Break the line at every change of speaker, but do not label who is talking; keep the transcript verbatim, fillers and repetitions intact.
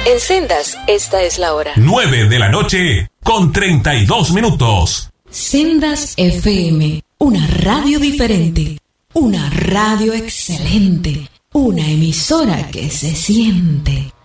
En Sendas, esta es la hora.
nueve de la noche con treinta y dos minutos.
Sendas F M, una radio diferente, una radio excelente, una emisora que se siente.